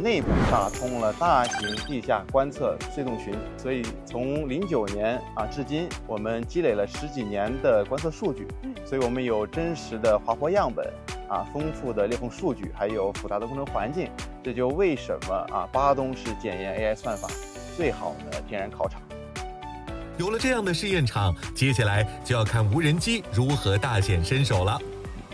内部打通了大型地下观测隧洞群，所以从09年至今，我们积累了10几年的观测数据，所以我们有真实的滑坡样本丰富的裂缝数据，还有复杂的工程环境，这就为什么巴东是检验 AI 算法最好的天然考场。 有了这样的试验场，接下来就要看无人机如何大显身手了。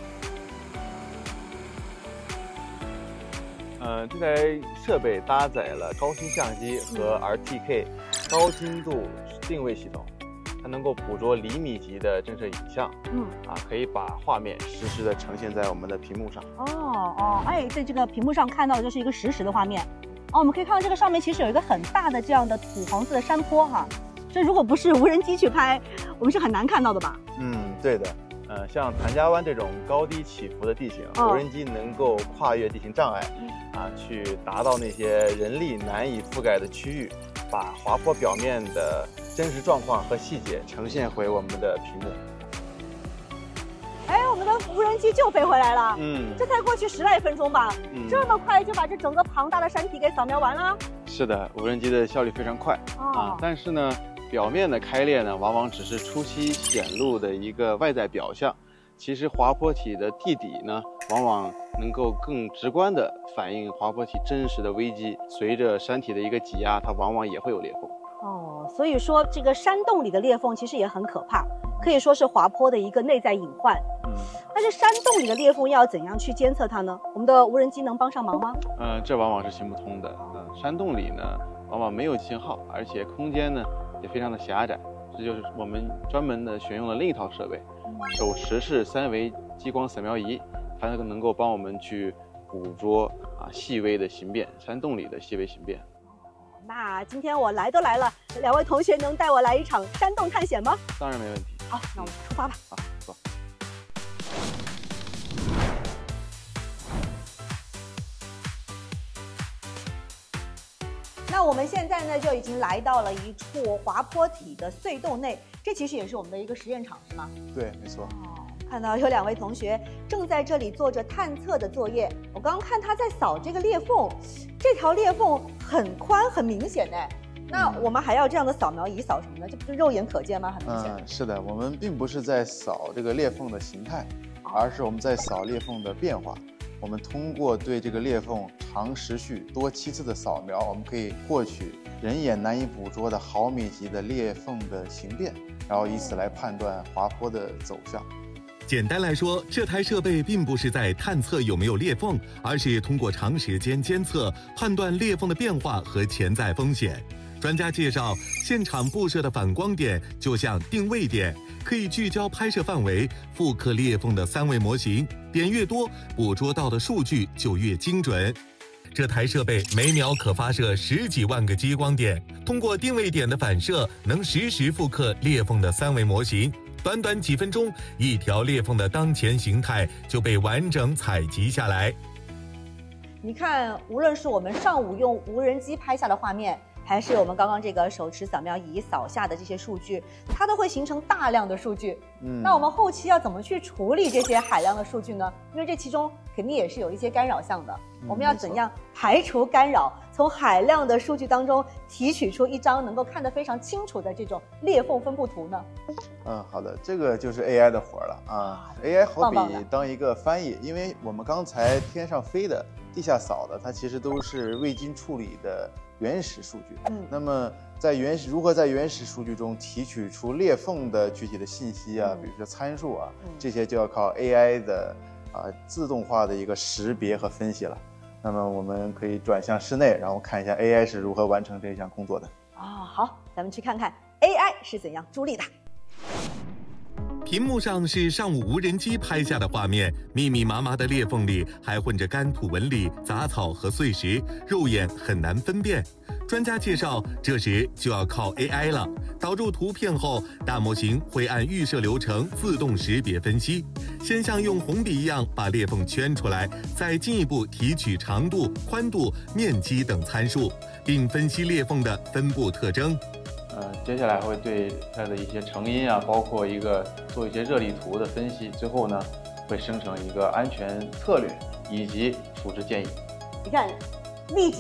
这台设备搭载了高清相机和 RTK 高精度定位系统，它能够捕捉厘米级的震慑影像，可以把画面实时的呈现在我们的屏幕上。 在这个屏幕上看到的就是一个实时的画面。我们可以看到这个上面其实有一个很大的这样的土黄色的山坡哈，这如果不是无人机去拍，我们是很难看到的吧？ 对的。像谭家湾这种高低起伏的地形，无人机能够跨越地形障碍，去达到那些人力难以覆盖的区域，把滑坡表面的真实状况和细节呈现回我们的屏幕。 我们的无人机就飞回来了，这才过去10来分钟吧，这么快就把这整个庞大的山体给扫描完了？ 是的，无人机的效率非常快但是呢，表面的开裂呢，往往只是初期显露的一个外在表象。其实滑坡体的地底呢，往往能够更直观地反映滑坡体真实的危机。随着山体的一个挤压，它往往也会有裂缝。 所以说这个山洞里的裂缝其实也很可怕，可以说是滑坡的一个内在隐患。但是山洞里的裂缝要怎样去监测它呢？我们的无人机能帮上忙吗？ 这往往是行不通的。山洞里呢，往往没有信号，而且空间呢也非常的狭窄。这就是我们专门的选用了另一套设备，手持式3维激光扫描仪，它能够帮我们去捕捉细微的形变，山洞里的细微形变。 那今天我来都来了，2位同学能带我来一场山洞探险吗？ 当然没问题。 好，那我们出发吧。 好，走。 那我们现在呢就已经来到了一处滑坡体的隧洞内，这其实也是我们的一个实验场，是吗？ 对，没错。 看到有2位同学正在这里做着探测的作业。我刚刚看他在扫这个裂缝，这条裂缝很宽很明显哎。那我们还要这样的扫描仪扫什么呢？这不是肉眼可见吗？很明显。 是的，我们并不是在扫这个裂缝的形态，而是我们在扫裂缝的变化。我们通过对这个裂缝长时序多期次的扫描，我们可以获取人眼难以捕捉的毫米级的裂缝的形变，然后以此来判断滑坡的走向。 简单来说，这台设备并不是在探测有没有裂缝，而是通过长时间监测判断裂缝的变化和潜在风险。专家介绍，现场布设的反光点就像定位点，可以聚焦拍摄范围，复刻裂缝的3维模型，点越多，捕捉到的数据就越精准。这台设备每秒可发射10几万个激光点，通过定位点的反射，能实时复刻裂缝的3维模型。短短几分钟，一条裂缝的当前形态就被完整采集下来。 你看，无论是我们上午用无人机拍下的画面，还是我们刚刚这个手持扫描仪扫下的这些数据，它都会形成大量的数据。那我们后期要怎么去处理这些海量的数据呢？因为这其中肯定也是有一些干扰项的，我们要怎样排除干扰，从海量的数据当中提取出一张能够看得非常清楚的这种裂缝分布图呢？ 好的，这个就是 AI 的活了AI 好比当一个翻译，因为我们刚才天上飞的、地下扫的，它其实都是未经处理的原始数据。那么如何在原始数据中提取出裂缝的具体的信息比如说参数这些就要靠 AI 的自动化的一个识别和分析了。那么我们可以转向室内，然后看一下 AI 是如何完成这项工作的。 好，咱们去看看 AI 是怎样助力的。 屏幕上是上午无人机拍下的画面，密密麻麻的裂缝里还混着干土纹理、杂草和碎石，肉眼很难分辨。专家介绍，这时就要靠 AI 了。导入图片后，大模型会按预设流程自动识别分析，先像用红笔一样把裂缝圈出来，再进一步提取长度、宽度、面积等参数，并分析裂缝的分布特征。 接下来会对它的一些成因包括做一些热力图的分析，最后呢会生成一个安全策略以及处置建议。 你看，立即